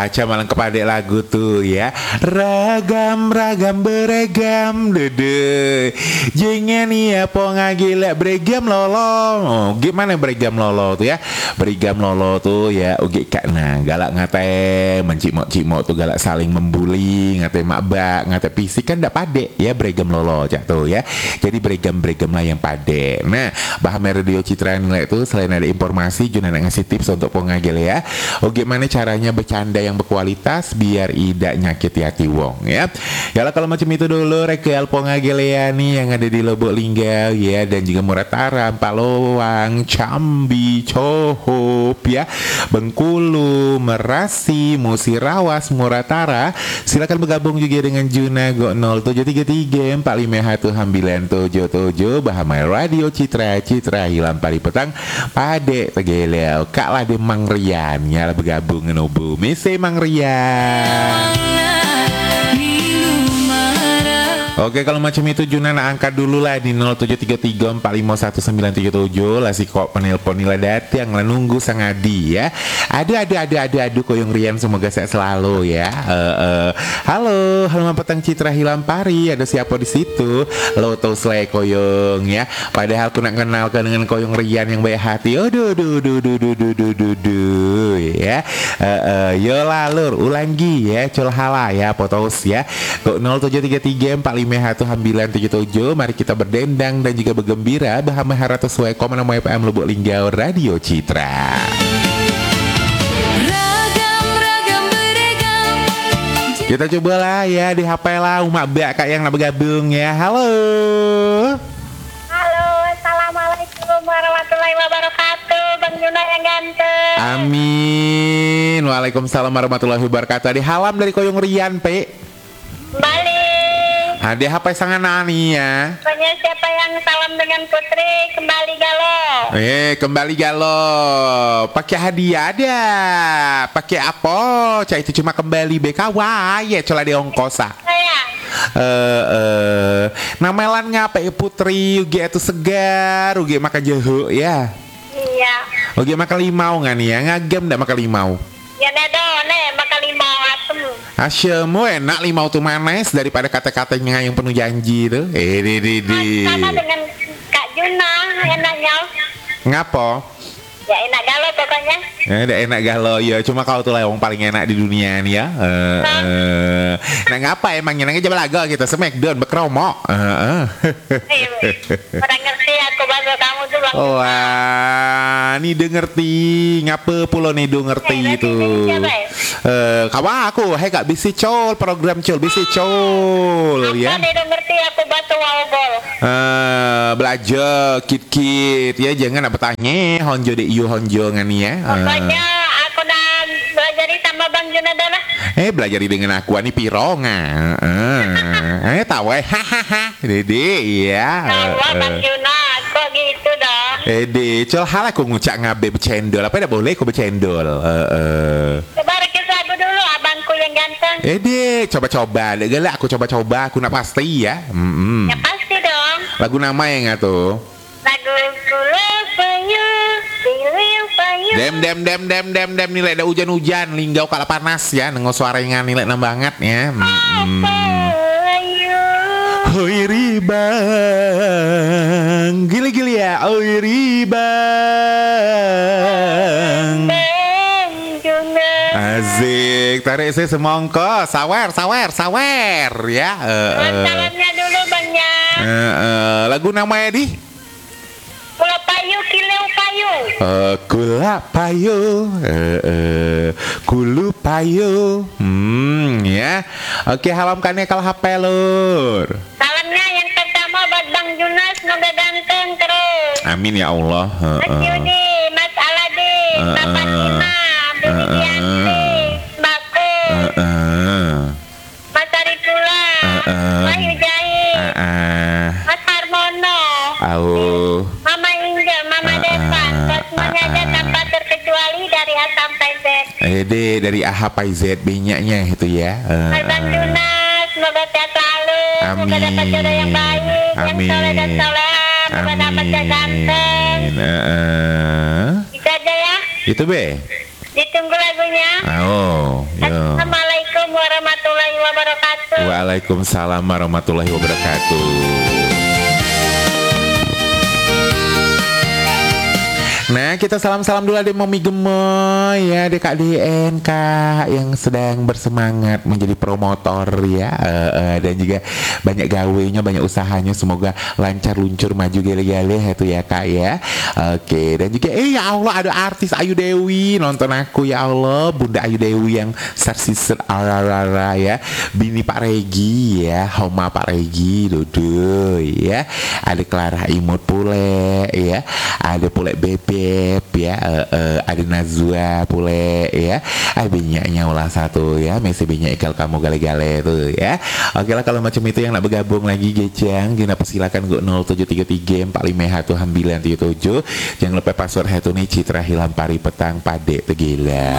Aca malang kepada lagu tuh ya. Ragam beregam dede. Jangan ya ponga gila beregam lolo. Oh, gimana beregam lolo tuh ya? Beregam lolo tuh ya ugi kakna galak ngate mencimok-cimok tuh galak saling membuli ngate makbak ngate fisik kan ndak pade ya beregam lolo cak tuh ya. Jadi beregam lah yang pade. Nah, Bahan Radio Citra nilai itu selain ada informasi juga ngasih tips untuk ponga gila ya. Oh gimana caranya bercanda yang berkualitas biar tidak nyakiti hati wong ya. Yalah kalau macam itu dulu rekel ponga gila nih yang ada di Lubuk Linggau ya dan juga Muratara, Palowang, Cambi, Cohop ya, Bengkulu, Merasi, Musirawas, Muratara. Silakan bergabung juga dengan Juna Go 0733 451 977 Bahamai Radio Citra Hilang pari petang pade tegeleo kak lah de Mang Rian ya bergabung ngenobu mese Mang Rian. Oke kalau macam itu Juna angkat dulu lah di 0733451977 lah si kok penelpon nila datang lah nunggu sang Adi ya. Aduh koyong Rian semoga sehat selalu ya. Halo petang Citra Hilang pari ada siapa di situ? Lo tau selai koyong ya. Padahal aku nak kenalkan dengan koyong Rian yang baik hati. Aduh ya. Yo lalur ulangi ya colhala ya potos ya. Kok 0733451977 mari kita berdendang dan juga bergembira Bahama Harata Suai Komana FM Lubuk Linggau Radio Citra. Kita cobalah ya di HP lah umak bak kak yang nak bergabung ya. Halo, assalamualaikum warahmatullahi wabarakatuh. Bang Juna yang ganteng. Amin. Waalaikumsalam warahmatullahi wabarakatuh. Di halam dari koyong Rian pe. Balik. Ada HP sangat nani ya. Pokoknya siapa yang salam dengan Putri kembali galau. Kembali galau. Pakai hadiah ada. Pakai apa? Cak itu cuma kembali BKW ya cola di ongkosa. Namelan ngapain Putri ugi itu segar ugi makan jahu ya. Iya. Ugi makan limau nggak nih ya ngagem ndak makan limau. Ya nedo makan limau asem. Asem enak limau tuh manis daripada kata-katanya yang penuh janji tuh. Sama dengan Kak Juna enaknya. Ngapo? Ya enak galau pokoknya. Enak galau ya. Cuma kau tuh lah yang paling enak di dunia nih ya. Nah ngapa emangnya nangnya jam lagu gitu Smackdown berkromok. Orang ngerti aku bahasa kamu tuh Bang. Wah, nih ngerti ngapa pulau nih ngerti itu. Kawan aku, gak bisa col program col bisa col ya. Apa nih ngerti aku batu wallball. Belajar kit ya jangan apa tanya honjo de iyo honjo ngani ya. Pokoknya aku udah belajar sama Bang Juna dah. Belajar dengan aku ani pironga. Tahu hahaha. Dede ya. Tahu Bang Juna kok gitu dah. De col hal aku ngucak ngabe bercendol. Apa dah boleh aku bercendol. Coba rekis lagu dulu abangku yang ganteng. De coba-coba. Degala aku coba-coba aku nak pasti ya. Ya pasti dong. Lagu nama yang tuh. Lagu Love for You, Feeling for You. Dem nilai ada hujan-hujan linggau kala panas ya nengok suaranya nilai enam banget ya. Hoi ribang gili ya oi ribang asik tarik saya semongko sawer ya. Salamnya dulu Bangnya. Lagu namanya di Kula payu kilau payu. Kula payu kulu payu ya. Oke halamkannya kalau HP lur. Salamnya yang pertama buat Bang Juna semoga ganteng terus. Amin ya Allah. Mas Yudi, Mas Aladin, Bapak Tina, Bibi Dianti, Mbakku, Mas Arifula, Wahyu Jahit, Mas Harmono, Mama Inja, Mama Devan, semuanya aja tanpa terkecuali dari A sampai Z. Dari A sampai Z banyaknya itu ya. Mas Bang Juna, semoga sehat selalu, semoga dapat jodoh yang baik, yang soleh dan soleha, semoga dapat yang ganteng. Itu aja ya. Itu be. Ditunggu lagunya. Oh, ya. Waalaikumsalam warahmatullahi wabarakatuh. Nah, kita salam-salam dulu ada Mami Gemoy ya, ada Kak DN Kak yang sedang bersemangat menjadi promotor ya, dan juga banyak gawenya, banyak usahanya, semoga lancar luncur maju gale-gale itu ya Kak ya. Oke, dan juga ya Allah ada artis Ayu Dewi nonton aku ya Allah, Bunda Ayu Dewi yang sarsisen ararara ya, bini Pak Regi ya, Homa Pak Regi dudu ya, ada Clara Imut pule ya, ada pule Bebe ya, ada Nazwa pule ya, binyaknya ulah satu ya, Messi binyak ikal kamu gale-gale tuh ya. Oke lah, kalau macam itu yang nak bergabung lagi gecang, kita persilakan ke 0733 451 977. Jangan lupa password itu nih Citra Hilam Pari Petang Pade Tegila.